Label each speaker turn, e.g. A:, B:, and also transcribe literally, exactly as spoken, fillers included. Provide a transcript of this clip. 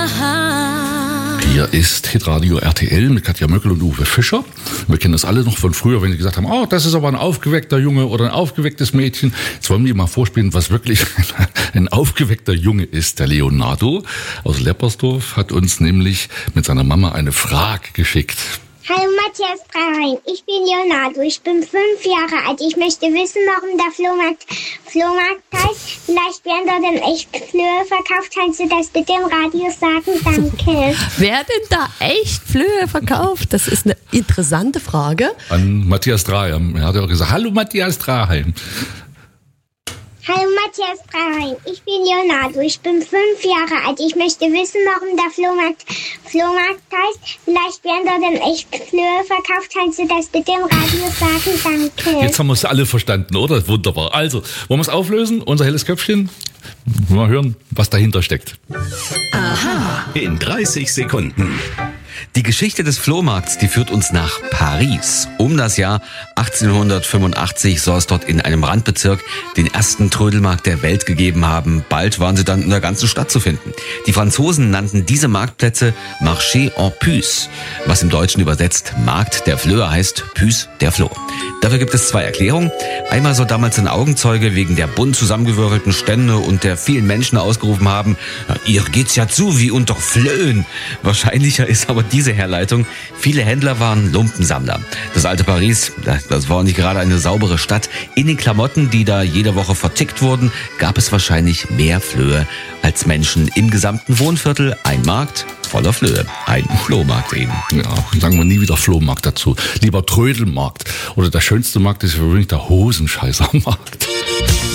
A: Hier ist Hitradio R T L mit Katja Möckel und Uwe Fischer. Wir kennen das alle noch von früher, wenn die gesagt haben, oh, das ist aber ein aufgeweckter Junge oder ein aufgewecktes Mädchen. Jetzt wollen wir mal vorspielen, was wirklich ein aufgeweckter Junge ist. Der Leonardo aus Leppersdorf hat uns nämlich mit seiner Mama eine Frage geschickt.
B: Hallo Matthias Draheim, ich bin Leonardo, ich bin fünf Jahre alt. Ich möchte wissen, warum der Flohmarkt Flohmarkt heißt. Vielleicht werden dort in echt Flöhe verkauft. Kannst du das bitte im Radio sagen? Danke.
C: Werden da echt Flöhe verkauft? Das ist eine interessante Frage.
A: An Matthias Draheim. Er hat ja auch gesagt, hallo Matthias Draheim.
B: Hallo Matthias Draheim, ich bin Leonardo, ich bin fünf Jahre alt. Ich möchte wissen, warum der Flohmarkt Flohmarkt heißt. Vielleicht werden dort in echt Flöhe verkauft. Kannst du das bitte im Radio sagen? Danke.
A: Jetzt haben wir es alle verstanden, oder? Wunderbar. Also, wollen wir es auflösen? Unser helles Köpfchen? Mal hören, was dahinter steckt.
D: Aha. In dreißig Sekunden. Die Geschichte des Flohmarkts, die führt uns nach Paris. Um das Jahr achtzehnhundertfünfundachtzig soll es dort in einem Randbezirk den ersten Trödelmarkt der Welt gegeben haben. Bald waren sie dann in der ganzen Stadt zu finden. Die Franzosen nannten diese Marktplätze Marché en Puce, was im Deutschen übersetzt Markt der Flöhe heißt, Puce der Floh. Dafür gibt es zwei Erklärungen. Einmal soll damals ein Augenzeuge wegen der bunt zusammengewürfelten Stände und der vielen Menschen ausgerufen haben, ihr geht's ja zu wie unter Flöhen. Wahrscheinlicher ist aber diese Herleitung. Viele Händler waren Lumpensammler. Das alte Paris, das war nicht gerade eine saubere Stadt. In den Klamotten, die da jede Woche vertickt wurden, gab es wahrscheinlich mehr Flöhe als Menschen. Im gesamten Wohnviertel ein Markt voller Flöhe. Ein Flohmarkt eben.
A: Ja, sagen wir nie wieder Flohmarkt dazu. Lieber Trödelmarkt. Oder der schönste Markt ist für mich der Hosenscheißermarkt.